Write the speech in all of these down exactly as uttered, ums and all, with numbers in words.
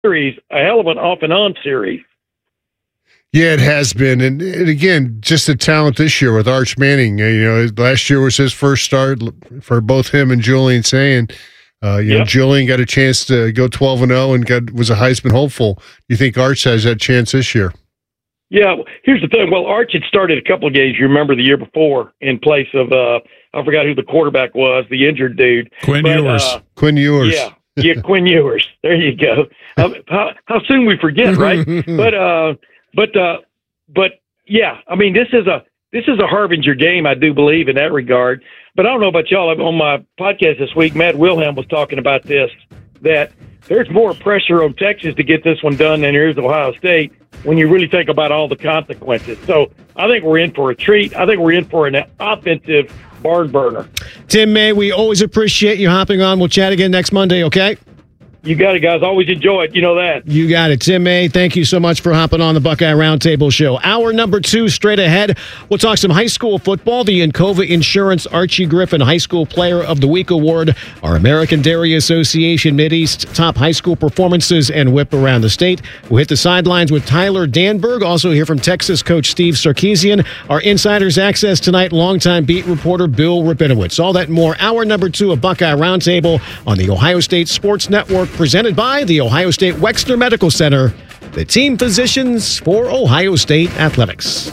series, a hell of an off and on series. Yeah, it has been. And, and again, just the talent this year with Arch Manning. You know, last year was his first start for both him and Julian Sayin. Uh, you yep. know, Julian got a chance to go twelve and oh and got was a Heisman hopeful. You think Arch has that chance this year? Yeah, here's the thing. Well, Arch had started a couple of games, you remember, the year before in place of, uh, I forgot who the quarterback was, the injured dude. Quinn but, Ewers. Uh, Quinn Ewers. Yeah, yeah, Quinn Ewers. There you go. Um, how, how soon we forget, right? but, uh, but, uh, but, yeah, I mean, this is a this is a harbinger game, I do believe, in that regard. But I don't know about y'all. On my podcast this week, Matt Wilhelm was talking about this, that there's more pressure on Texas to get this one done than there is Ohio State when you really think about all the consequences. So I think we're in for a treat. I think we're in for an offensive barn burner. Tim May, we always appreciate you hopping on. We'll chat again next Monday, okay? You got it, guys. Always enjoy it. You know that. You got it. Tim May, thank you so much for hopping on the Buckeye Roundtable Show. Hour number two straight ahead. We'll talk some high school football. The Encova Insurance Archie Griffin High School Player of the Week Award, our American Dairy Association Mideast top high school performances, and whip around the state. We'll hit the sidelines with Tyler Danberg. Also hear from Texas coach Steve Sarkisian. Our Insiders Access tonight, longtime beat reporter Bill Rabinowitz. All that and more. Hour number two of Buckeye Roundtable on the Ohio State Sports Network, presented by the Ohio State Wexner Medical Center, the team physicians for Ohio State athletics.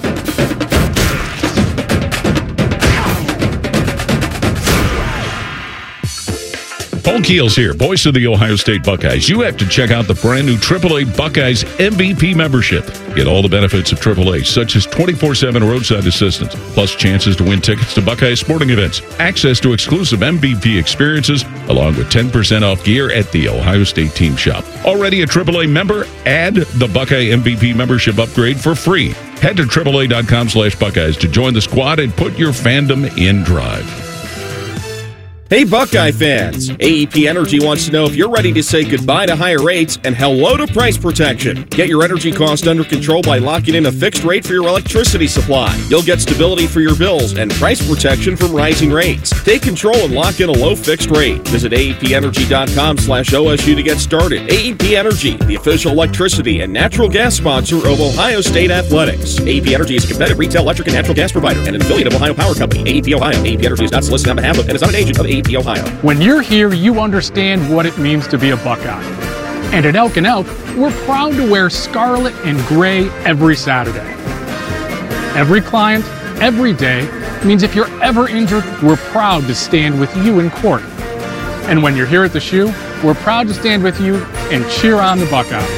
Paul Keels here, voice of the Ohio State Buckeyes. You have to check out the brand new triple A Buckeyes M V P membership. Get all the benefits of triple A, such as twenty-four seven roadside assistance, plus chances to win tickets to Buckeye sporting events, access to exclusive M V P experiences, along with ten percent off gear at the Ohio State Team Shop. Already a triple A member? Add the Buckeye M V P membership upgrade for free. Head to triple A dot com slash Buckeyes to join the squad and put your fandom in drive. Hey Buckeye fans, A E P Energy wants to know if you're ready to say goodbye to higher rates and hello to price protection. Get your energy cost under control by locking in a fixed rate for your electricity supply. You'll get stability for your bills and price protection from rising rates. Take control and lock in a low fixed rate. Visit A E P energy dot com slash O S U to get started. A E P Energy, the official electricity and natural gas sponsor of Ohio State Athletics. A E P Energy is a competitive retail electric and natural gas provider and an affiliate of Ohio Power Company. A E P Ohio. A E P Energy is not solicited on behalf of and is not an agent of A E P Ohio. When you're here, you understand what it means to be a Buckeye. And at Elk and Elk, we're proud to wear scarlet and gray every Saturday. Every client, every day, means if you're ever injured, we're proud to stand with you in court. And when you're here at the Shoe, we're proud to stand with you and cheer on the Buckeyes.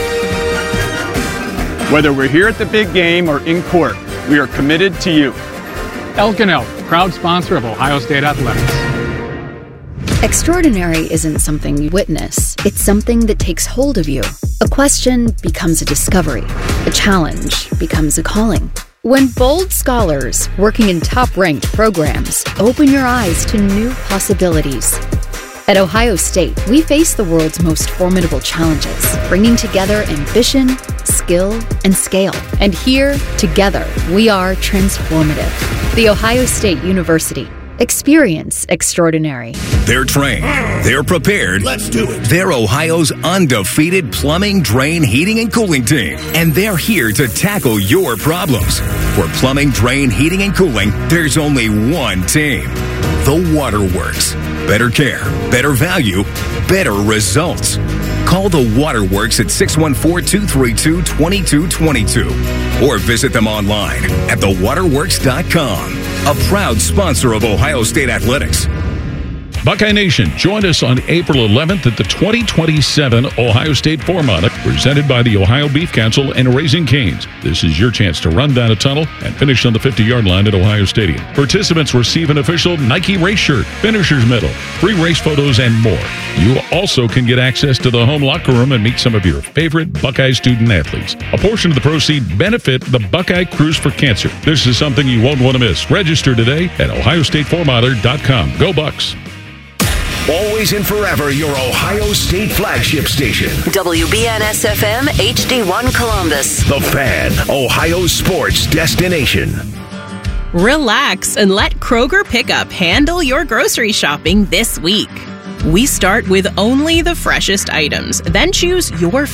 Whether we're here at the big game or in court, we are committed to you. Elk and Elk, proud sponsor of Ohio State Athletics. Extraordinary isn't something you witness. It's something that takes hold of you. A question becomes a discovery. A challenge becomes a calling. When bold scholars working in top-ranked programs open your eyes to new possibilities. At Ohio State, we face the world's most formidable challenges, bringing together ambition, skill, and scale. And here, together, we are transformative. The Ohio State University. Experience extraordinary. They're trained. They're prepared. Let's do it. They're Ohio's undefeated plumbing, drain, heating, and cooling team. And they're here to tackle your problems. For plumbing, drain, heating, and cooling, there's only one team. The Waterworks. Better care, better value, better results. Call the Waterworks at six one four, two three two, two two two two or visit them online at the waterworks dot com. A proud sponsor of Ohio State Athletics. Buckeye Nation, join us on April eleventh at the twenty twenty-seven Ohio State Four-Mile, presented by the Ohio Beef Council and Raising Cane's. This is your chance to run down a tunnel and finish on the fifty-yard line at Ohio Stadium. Participants receive an official Nike race shirt, finisher's medal, free race photos, and more. You also can get access to the home locker room and meet some of your favorite Buckeye student athletes. A portion of the proceeds benefit the Buckeye Cruise for Cancer. This is something you won't want to miss. Register today at ohio state four miler dot com. Go Bucks! Always and forever your Ohio State flagship station. W B N S F M H D one Columbus. The Fan, Ohio sports destination. Relax and let Kroger Pickup handle your grocery shopping this week. We start with only the freshest items, then choose your